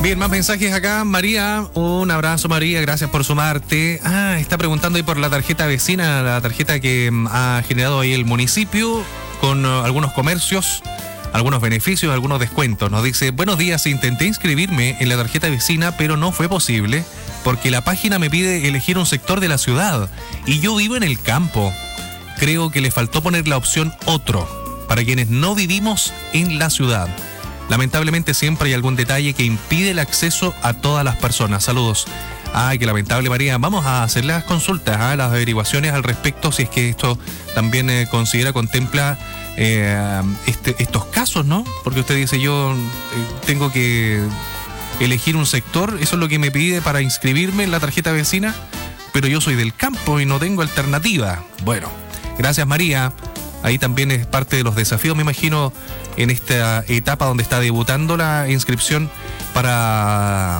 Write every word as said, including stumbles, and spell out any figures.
Bien, más mensajes acá. María, un abrazo María, gracias por sumarte. Ah, está preguntando ahí por la tarjeta vecina, la tarjeta que um, ha generado ahí el municipio con uh, algunos comercios, algunos beneficios, algunos descuentos. Nos dice, buenos días, intenté inscribirme en la tarjeta vecina, pero no fue posible porque la página me pide elegir un sector de la ciudad y yo vivo en el campo. Creo que le faltó poner la opción otro para quienes no vivimos en la ciudad. Lamentablemente siempre hay algún detalle que impide el acceso a todas las personas. Saludos. Ay, qué lamentable, María. Vamos a hacer las consultas, ¿eh? las averiguaciones al respecto, si es que esto también eh, considera, contempla eh, este, estos casos, ¿no? Porque usted dice, yo eh, tengo que elegir un sector, eso es lo que me pide para inscribirme en la tarjeta vecina, pero yo soy del campo y no tengo alternativa. Bueno, gracias, María. Ahí también es parte de los desafíos, me imagino, en esta etapa donde está debutando la inscripción para